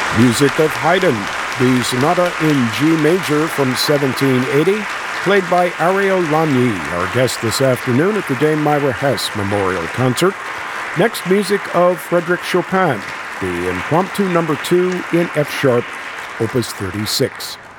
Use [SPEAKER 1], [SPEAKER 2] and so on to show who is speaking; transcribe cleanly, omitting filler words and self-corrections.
[SPEAKER 1] Music of Haydn, the Sonata in G major from 1780, played by Ariel Lagny, our guest this afternoon at the Dame Myra Hess Memorial Concert. Next, music of Frédéric Chopin, the Impromptu No. 2 in F-sharp, Opus 36.